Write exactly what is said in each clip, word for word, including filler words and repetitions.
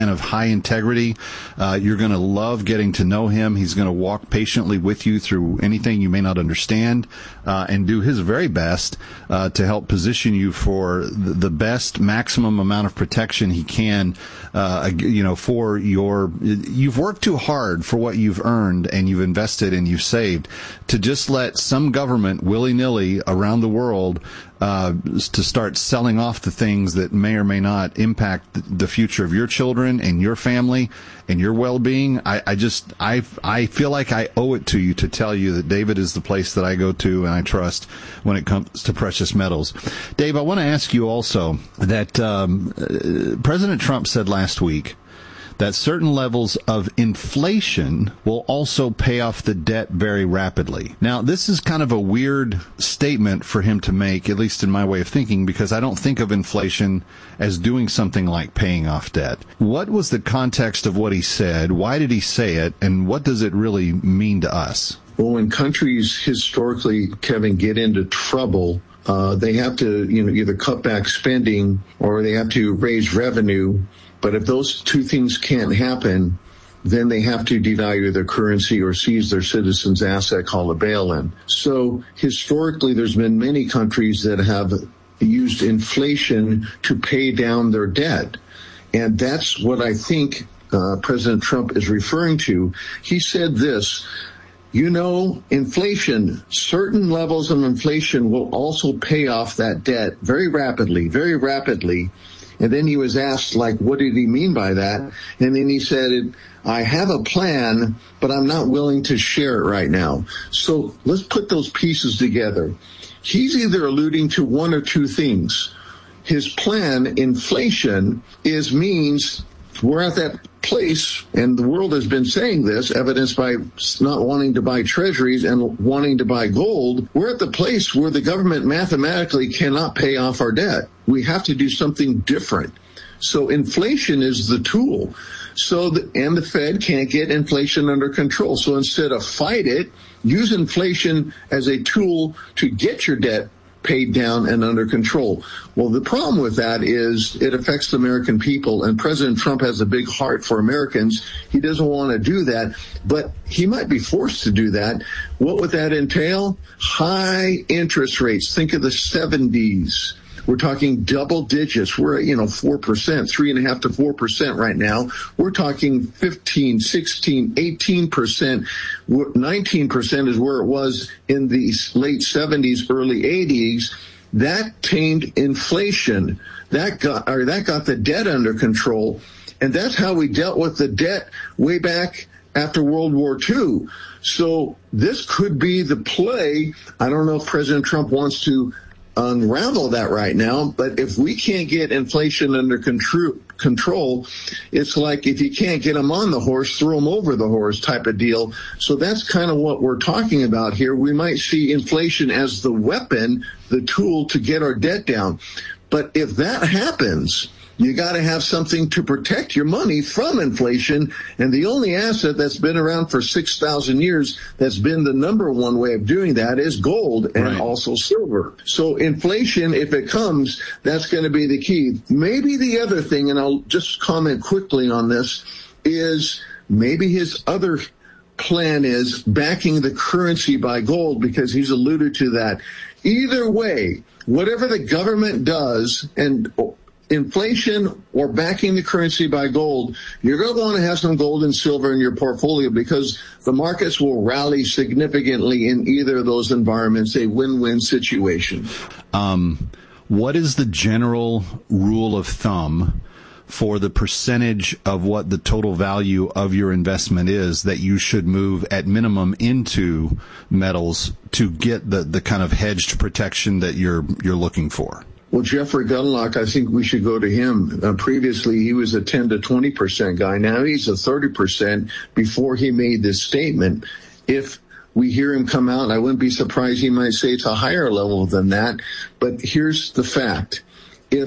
of high integrity. Uh, you're going to love getting to know him. He's going to walk patiently with you through anything you may not understand, uh, and do his very best uh, to help position you for the best maximum amount of protection he can, uh, you know, for your, you've worked too hard for what you've earned and you've invested and you've saved to just let some government willy-nilly around the world uh, to start selling off the things that may or may not impact the future of your children and your family and your well-being. I, I just, I, I feel like I owe it to you to tell you that David is the place that I go to and I trust when it comes to precious metals. Dave, I want to ask you also that um, President Trump said last week that certain levels of inflation will also pay off the debt very rapidly. Now, this is kind of a weird statement for him to make, at least in my way of thinking, because I don't think of inflation as doing something like paying off debt. What was the context of what he said? Why did he say it? And what does it really mean to us? Well, when countries historically, Kevin, get into trouble, uh, they have to, you know, either cut back spending or they have to raise revenue. But if those two things can't happen, then they have to devalue their currency or seize their citizens' asset called a bail-in. So historically, there's been many countries that have used inflation to pay down their debt. And that's what I think uh, President Trump is referring to. He said this, you know, inflation, certain levels of inflation will also pay off that debt very rapidly, very rapidly. And then he was asked, like, what did he mean by that? And then he said, I have a plan, but I'm not willing to share it right now. So let's put those pieces together. He's either alluding to one or two things. His plan, inflation, is means we're at that place, and the world has been saying this, evidenced by not wanting to buy treasuries and wanting to buy gold. We're at the place where the government mathematically cannot pay off our debt. We have to do something different. So inflation is the tool. So the, and the Fed can't get inflation under control. So instead of fight it, use inflation as a tool to get your debt paid down and under control. Well, the problem with that is it affects the American people, and President Trump has a big heart for Americans. He doesn't want to do that, but he might be forced to do that. What would that entail? High interest rates. Think of the seventies. We're talking double digits. We're at, you know, four percent, three and a half to four percent right now. We're talking fifteen, sixteen, eighteen percent. nineteen percent is where it was in the late seventies, early eighties. That tamed inflation. That got, or that got the debt under control. And that's how we dealt with the debt way back after World War Two. So this could be the play. I don't know if President Trump wants to unravel that right now, but if we can't get inflation under contr- control, it's like if you can't get them on the horse, throw them over the horse type of deal. So that's kind of what we're talking about here. We might see inflation as the weapon, the tool to get our debt down. But if that happens, you got to have something to protect your money from inflation. And the only asset that's been around for six thousand years that's been the number one way of doing that is gold and right. also silver. So inflation, if it comes, that's going to be the key. Maybe the other thing, and I'll just comment quickly on this, is maybe his other plan is backing the currency by gold, because he's alluded to that. Either way, whatever the government does, and inflation or backing the currency by gold, you're going to want to have some gold and silver in your portfolio, because the markets will rally significantly in either of those environments, a win-win situation. Um, what is the general rule of thumb for the percentage of what the total value of your investment is that you should move at minimum into metals to get the, the kind of hedged protection that you're you're looking for? Well, Jeffrey Gundlach, I think we should go to him. Uh, previously, he was a ten to twenty percent guy. Now he's a thirty percent before he made this statement. If we hear him come out, I wouldn't be surprised he might say it's a higher level than that. But here's the fact. If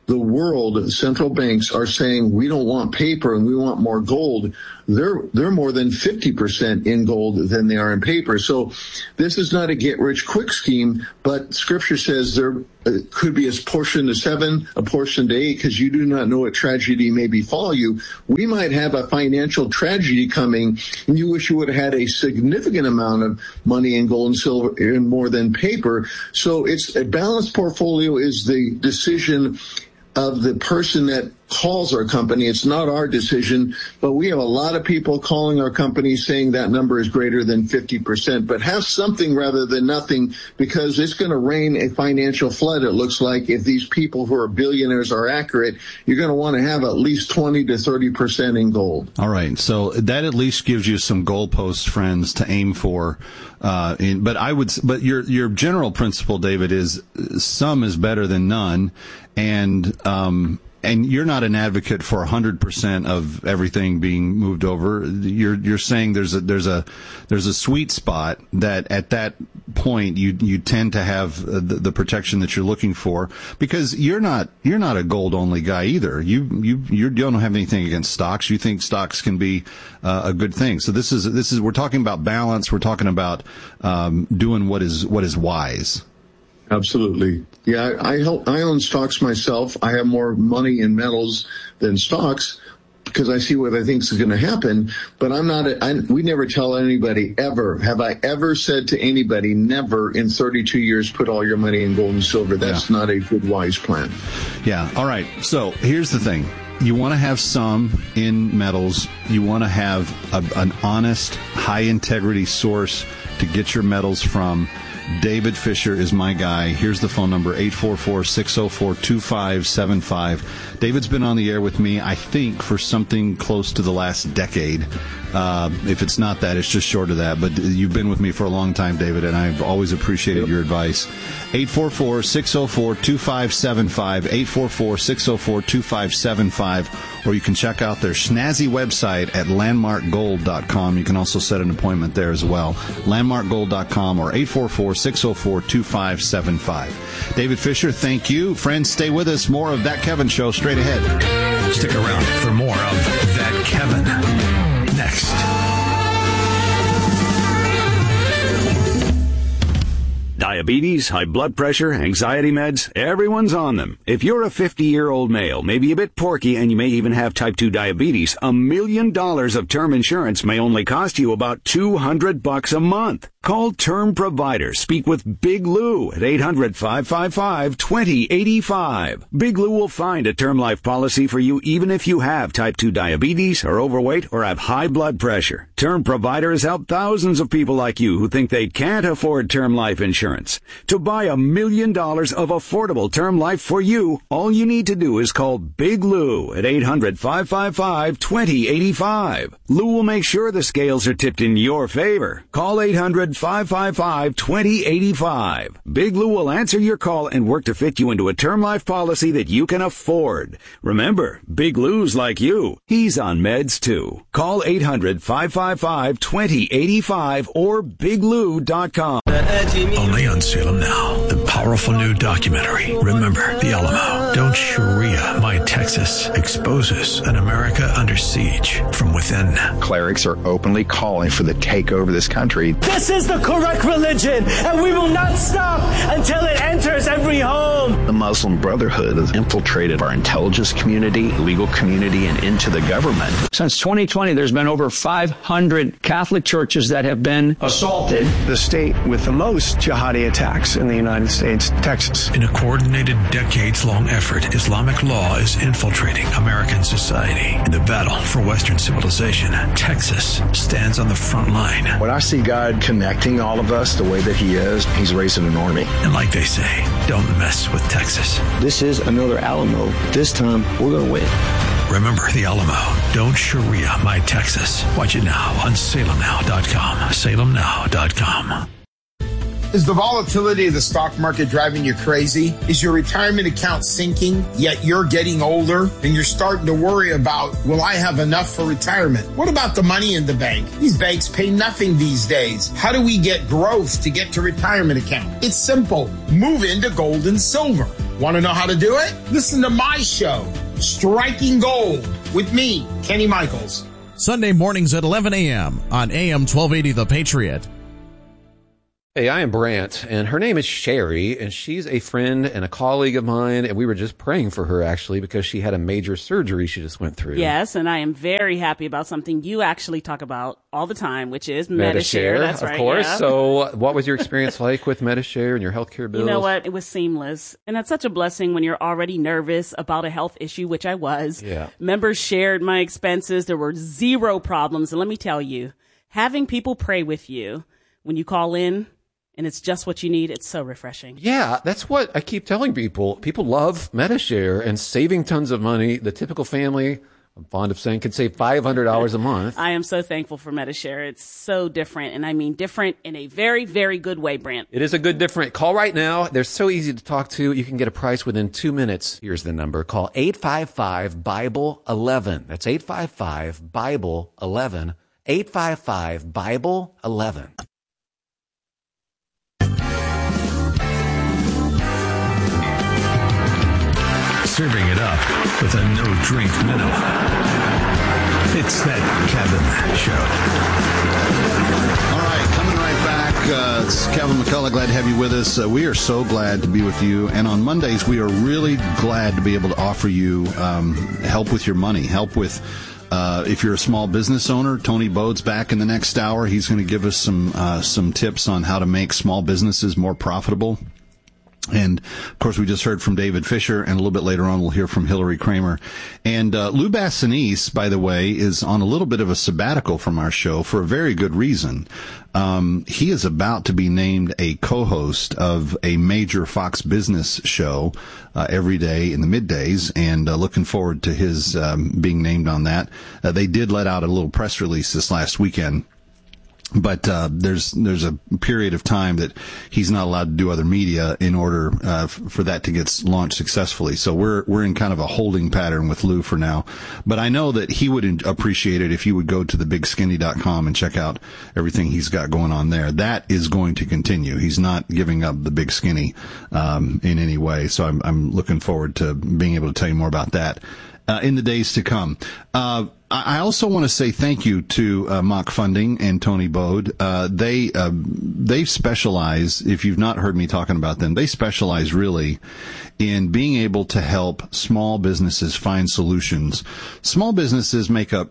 the world, central banks are saying we don't want paper and we want more gold, they're they're more than fifty percent in gold than they are in paper. So this is not a get-rich-quick scheme, but Scripture says there could be a portion to seven, a portion to eight, because you do not know what tragedy may befall you. We might have a financial tragedy coming, and you wish you would have had a significant amount of money in gold and silver and more than paper. So it's a balanced portfolio is the decision of the person that calls our company. It's not our decision, but we have a lot of people calling our company saying that number is greater than fifty percent. But have something rather than nothing, because it's going to rain a financial flood, it looks like. If these people who are billionaires are accurate, you're going to want to have at least twenty to thirty percent in gold. All right. So that at least gives you some goalposts, friends, to aim for. Uh, in, but I would, but your, your general principle, David, is some is better than none. And, um, and you're not an advocate for one hundred percent of everything being moved over. You're you're saying there's a there's a there's a sweet spot that at that point you you tend to have the, the protection that you're looking for, because you're not you're not a gold only guy either. You you you don't have anything against stocks. You think stocks can be uh, a good thing. So this is this is we're talking about balance. We're talking about um, doing what is what is wise. Absolutely. Yeah, I help, I own stocks myself. I have more money in metals than stocks because I see what I think is going to happen. But I'm not, a, I, we never tell anybody ever. Have I ever said to anybody, never in thirty-two years, put all your money in gold and silver? That's yeah. not a good, wise plan. Yeah. All right. So here's the thing. You want to have some in metals. You want to have a, an honest, high-integrity source to get your metals from. David Fisher is my guy. Here's the phone number, eight four four, six zero four, two five seven five. David's been on the air with me, I think, for something close to the last decade. Uh, if it's not that, it's just short of that. But you've been with me for a long time, David, and I've always appreciated yep. your advice. eight four four, six zero four, two five seven five, eight four four, six zero four, two five seven five, or you can check out their snazzy website at landmark gold dot com. You can also set an appointment there as well, landmark gold dot com or eight four four, six zero four, two five seven five. David Fisher, thank you. Friends, stay with us. More of That Kevin Show straight ahead. Stick around for more of That Kevin next. Diabetes, high blood pressure, anxiety meds, everyone's on them. If you're a fifty-year-old male, maybe a bit porky, and you may even have type two diabetes, a million dollars of term insurance may only cost you about two hundred bucks a month. Call Term Provider. Speak with Big Lou at eight hundred, five five five, two zero eight five. Big Lou will find a term life policy for you even if you have type two diabetes, are overweight, or have high blood pressure. Term Provider has helped thousands of people like you who think they can't afford term life insurance. To buy a million dollars of affordable term life for you, all you need to do is call Big Lou at eight hundred, five five five, two zero eight five. Lou will make sure the scales are tipped in your favor. Call eight hundred, five five five, two zero eight five. Big Lou will answer your call and work to fit you into a term life policy that you can afford. Remember, Big Lou's like you. He's on meds too. Call eight hundred, five five five, two zero eight five or big lou dot com. Only on Salem Now, the powerful new documentary, Remember the Alamo. Don't Sharia My Texas exposes an America under siege from within. Clerics are openly calling for the takeover of this country. This is the correct religion, and we will not stop until it enters every home. The Muslim Brotherhood has infiltrated our intelligence community, legal community, and into the government. Since twenty twenty, there's been over five hundred Catholic churches that have been assaulted. The state with the most jihadi attacks in the United States, Texas. In a coordinated, decades-long effort, Islamic law is infiltrating American society. In the battle for Western civilization, Texas stands on the front line. When I see God connecting all of us the way that he is, he's raising an army. And like they say, don't mess with Texas. This is another Alamo. This time, we're going to win. Remember the Alamo. Don't Sharia My Texas. Watch it now on salem now dot com. salem now dot com. Is the volatility of the stock market driving you crazy? Is your retirement account sinking, yet you're getting older and you're starting to worry about, will I have enough for retirement? What about the money in the bank? These banks pay nothing these days. How do we get growth to get to retirement account? It's simple. Move into gold and silver. Want to know how to do it? Listen to my show, Striking Gold, with me, Kenny Michaels. Sunday mornings at eleven a.m. on A M twelve eighty The Patriot. Hey, I am Brant, and her name is Sherry, and she's a friend and a colleague of mine, and we were just praying for her, actually, because she had a major surgery she just went through. Yes, and I am very happy about something you actually talk about all the time, which is Medi-Share. Medi-Share, That's of right, course. yeah. So what was your experience like with Medi-Share and your healthcare bills? You know what? It was seamless. And that's such a blessing when you're already nervous about a health issue, which I was. Yeah. Members shared my expenses. There were zero problems. And let me tell you, having people pray with you when you call in, and it's just what you need, it's so refreshing. Yeah, that's what I keep telling people. People love Medi-Share and saving tons of money. The typical family, I'm fond of saying, can save five hundred dollars a month. I am so thankful for Medi-Share. It's so different, and I mean different in a very, very good way, Brant. It is a good different. Call right now. They're so easy to talk to. You can get a price within two minutes. Here's the number. Call eight five five, Bible eleven. That's eight five five, Bible eleven. eight five five, Bible eleven. Serving it up with a no-drink minimum. It's that Kevin Show. All right, coming right back. Uh, it's Kevin McCullough. Glad to have you with us. Uh, we are so glad to be with you. And on Mondays, we are really glad to be able to offer you um, help with your money, help with Uh, if you're a small business owner. Tony Bode's back in the next hour. He's going to give us some uh, some tips on how to make small businesses more profitable. And, of course, we just heard from David Fisher, and a little bit later on we'll hear from Hillary Kramer. And uh, Lou Bassanese, by the way, is on a little bit of a sabbatical from our show for a very good reason. Um, he is about to be named a co-host of a major Fox Business show uh, every day in the middays, and uh, looking forward to his um, being named on that. Uh, they did let out a little press release this last weekend. But uh, there's there's a period of time that he's not allowed to do other media in order uh, f- for that to get launched successfully. So we're we're in kind of a holding pattern with Lou for now. But I know that he would in- appreciate it if you would go to the big skinny dot com and check out everything he's got going on there. That is going to continue. He's not giving up the Big Skinny um, in any way. So I'm I'm looking forward to being able to tell you more about that Uh, in the days to come. Uh, I also want to say thank you to uh, Mock Funding and Tony Bode. Uh, they uh, they specialize, if you've not heard me talking about them, they specialize really in being able to help small businesses find solutions. Small businesses make up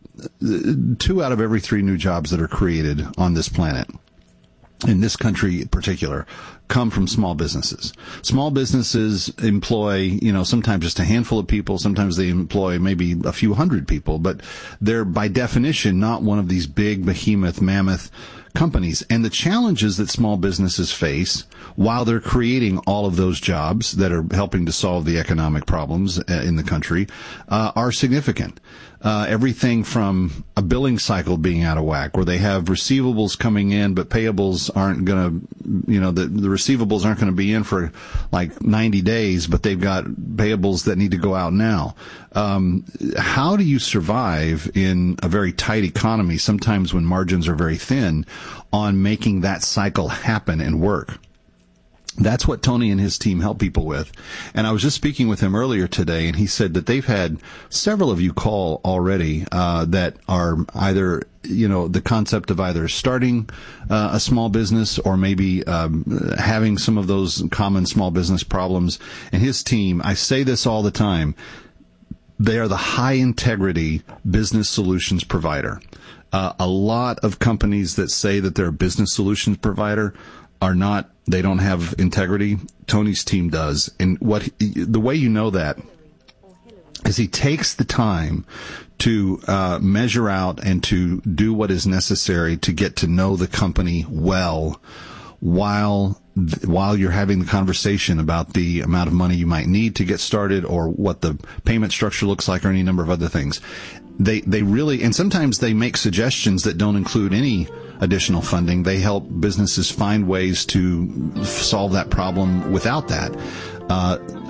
two out of every three new jobs that are created on this planet, in this country in particular, come from small businesses. Small businesses employ, you know, sometimes just a handful of people. Sometimes they employ maybe a few hundred people, but they're by definition not one of these big behemoth, mammoth companies. And the challenges that small businesses face while they're creating all of those jobs that are helping to solve the economic problems in the country uh, are significant. Uh, everything from a billing cycle being out of whack, where they have receivables coming in, but payables aren't going to, you know, the, the receivables aren't going to be in for like ninety days, but they've got payables that need to go out now. Um, how do you survive in a very tight economy, sometimes when margins are very thin, on making that cycle happen and work? That's what Tony and his team help people with. And I was just speaking with him earlier today, and he said that they've had several of you call already uh, that are either, you know, the concept of either starting uh, a small business or maybe um, having some of those common small business problems. And his team, I say this all the time, they are the high integrity business solutions provider. Uh, a lot of companies that say that they're a business solutions provider are not, they don't have integrity. Tony's team does. And what he, the way you know that is he takes the time to uh, measure out and to do what is necessary to get to know the company well while while you're having the conversation about the amount of money you might need to get started or what the payment structure looks like or any number of other things. They they really, and sometimes they make suggestions that don't include any additional funding. They help businesses find ways to solve that problem without that. Uh,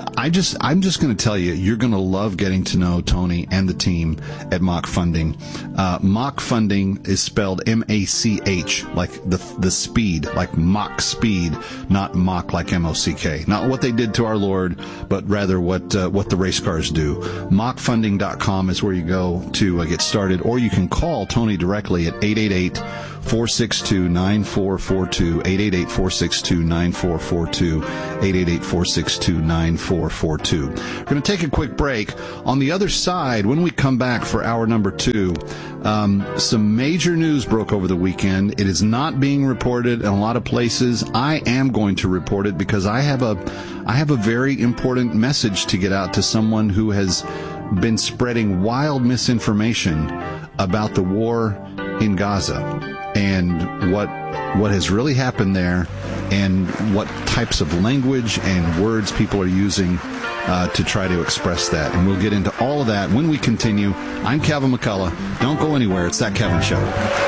I just, I'm just going to tell you, you're going to love getting to know Tony and the team at Mach Funding. Uh, Mach Funding is spelled M A C H, like the the speed, like Mach speed, not Mach like M O C K. Not what they did to our Lord, but rather what uh, what the race cars do. Mach Funding dot com is where you go to uh, get started, or you can call Tony directly at eight eight eight, four six two, nine four four two, eight eight eight, four six two, nine four four two, eight eight eight, four six two, nine four four two. We're going to take a quick break. On the other side, when we come back for hour number two, um, some major news broke over the weekend. It is not being reported in a lot of places. I am going to report it because I have a, I have a very important message to get out to someone who has been spreading wild misinformation about the war in Gaza and what what has really happened there and what types of language and words people are using uh, to try to express that. And we'll get into all of that when we continue. I'm Kevin McCullough. Don't go anywhere. It's That Kevin Show.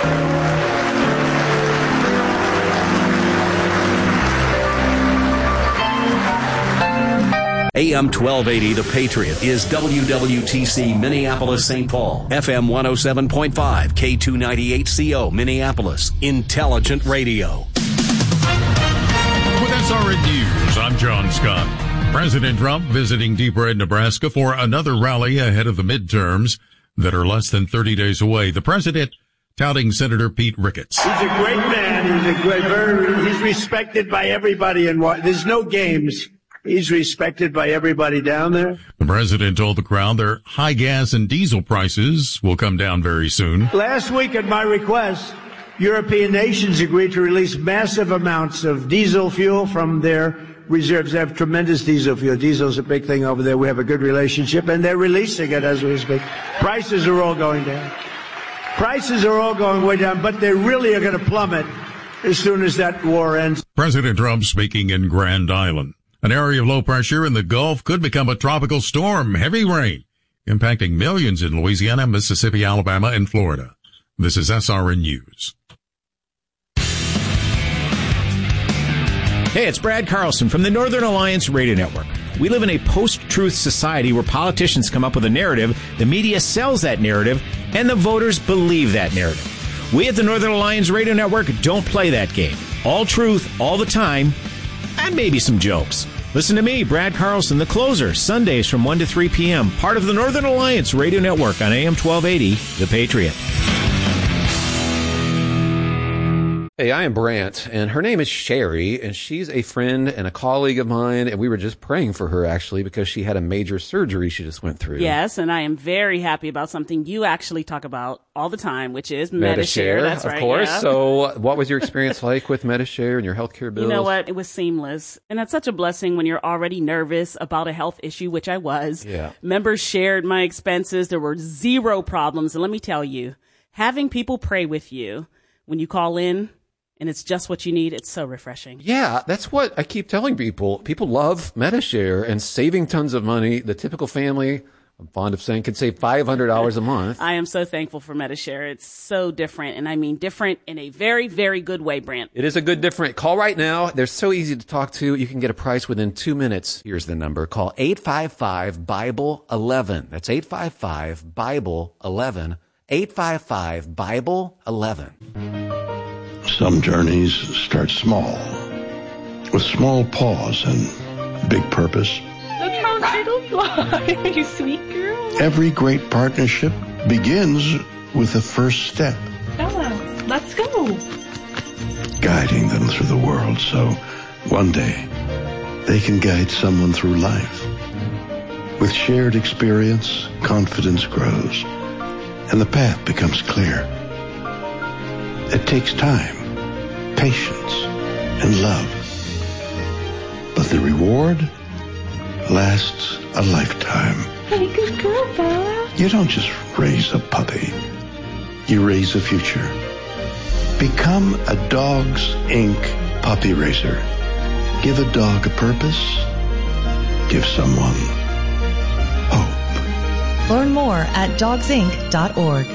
A M twelve eighty, The Patriot, is W W T C Minneapolis, Saint Paul. F M one oh seven point five, K two ninety-eight C O, Minneapolis. Intelligent radio. With S R N News, I'm John Scott. President Trump visiting Deep Red, Nebraska for another rally ahead of the midterms that are less than thirty days away. The president touting Senator Pete Ricketts. He's a great man. He's a great, very, he's respected by everybody. And there's no games. He's respected by everybody down there. The president told the crowd their high gas and diesel prices will come down very soon. Last week, at my request, European nations agreed to release massive amounts of diesel fuel from their reserves. They have tremendous diesel fuel. Diesel's a big thing over there. We have a good relationship, and they're releasing it as we speak. Prices are all going down. Prices are all going way down, but they really are going to plummet as soon as that war ends. President Trump speaking in Grand Island. An area of low pressure in the Gulf could become a tropical storm, heavy rain, impacting millions in Louisiana, Mississippi, Alabama, and Florida. This is S R N News. Hey, it's Brad Carlson from the Northern Alliance Radio Network. We live in a post-truth society where politicians come up with a narrative, the media sells that narrative, and the voters believe that narrative. We at the Northern Alliance Radio Network don't play that game. All truth, all the time, and maybe some jokes. Listen to me, Brad Carlson, the closer, Sundays from one to three p.m., part of the Northern Alliance Radio Network on A M twelve eighty, The Patriot. Hey, I am Brant, and her name is Sherry, and she's a friend and a colleague of mine, and we were just praying for her, actually, because she had a major surgery she just went through. Yes, and I am very happy about something you actually talk about all the time, which is Medi-Share. That's of right, course. yeah. So what was your experience like with Medi-Share and your healthcare bills? You know what? It was seamless. And that's such a blessing when you're already nervous about a health issue, which I was. Yeah. Members shared my expenses. There were zero problems. And let me tell you, having people pray with you when you call in, and it's just what you need, it's so refreshing. Yeah, that's what I keep telling people. People love Medi-Share and saving tons of money. The typical family, I'm fond of saying, can save five hundred dollars a month. I am so thankful for Medi-Share. It's so different, and I mean different in a very, very good way, Brant. It is a good different. Call right now. They're so easy to talk to. You can get a price within two minutes. Here's the number. Call eight five five, Bible eleven. That's eight five five, Bible eleven. eight five five, Bible eleven. Some journeys start small, with small pause and big purpose. Look how little you are, you sweet girl. Every great partnership begins with the first step. Bella, let's go. Guiding them through the world so one day they can guide someone through life. With shared experience, confidence grows, and the path becomes clear. It takes time, patience, and love. But the reward lasts a lifetime. Hey, good girl, Bella. You don't just raise a puppy. You raise a future. Become a Dogs Incorporated puppy raiser. Give a dog a purpose. Give someone hope. Learn more at dogs inc dot org.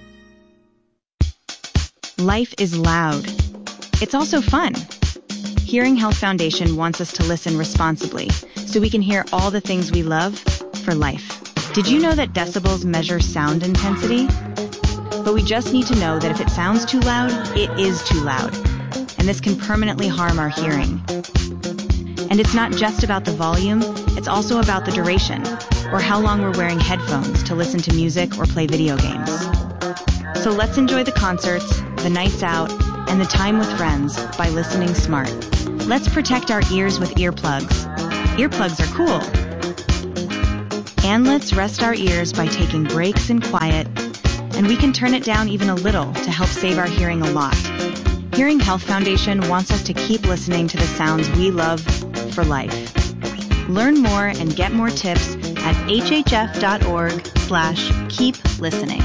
Life is loud. It's also fun. Hearing Health Foundation wants us to listen responsibly so we can hear all the things we love for life. Did you know that decibels measure sound intensity? But we just need to know that if it sounds too loud, it is too loud. And this can permanently harm our hearing. And it's not just about the volume, it's also about the duration, or how long we're wearing headphones to listen to music or play video games. So let's enjoy the concerts, the nights out, and the time with friends by listening smart. Let's protect our ears with earplugs. Earplugs are cool. And let's rest our ears by taking breaks in quiet, and we can turn it down even a little to help save our hearing a lot. Hearing Health Foundation wants us to keep listening to the sounds we love for life. Learn more and get more tips at hhf.org slash keep listening.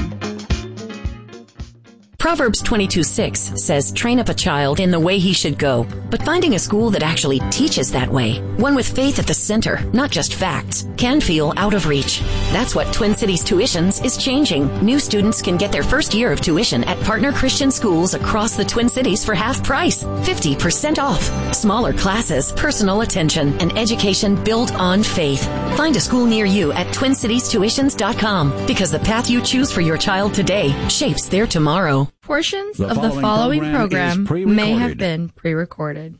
Proverbs twenty-two six says, train up a child in the way he should go. But finding a school that actually teaches that way, one with faith at the center, not just facts, can feel out of reach. That's what Twin Cities Tuitions is changing. New students can get their first year of tuition at partner Christian schools across the Twin Cities for half price, fifty percent off. Smaller classes, personal attention, and education built on faith. Find a school near you at twin cities tuitions dot com, because the path you choose for your child today shapes their tomorrow. Portions The of the following following program program, is may have pre-recorded. been pre-recorded.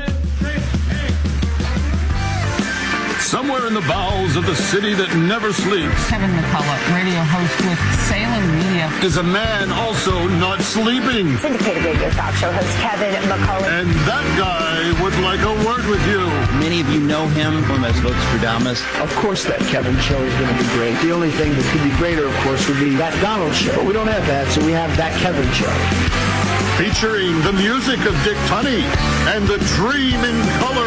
Somewhere in the bowels of the city that never sleeps, Kevin McCullough, radio host with Salem Media, is a man also not sleeping. Syndicated radio talk show host Kevin McCullough. And that guy would like a word with you. Many of you know him from as Vostradamus. Of course that Kevin show is going to be great. The only thing that could be greater, of course, would be that Donald show. But we don't have that, so we have that Kevin show. Featuring the music of Dick Tunney and the Dream in Color